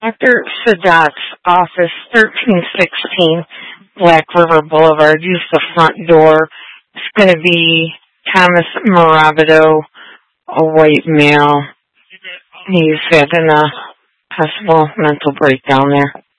Dr. Sadat's office, 1316 Black River Boulevard. Use the front door. It's going to be Thomas Morabido, a white male. He's having a possible mental breakdown there.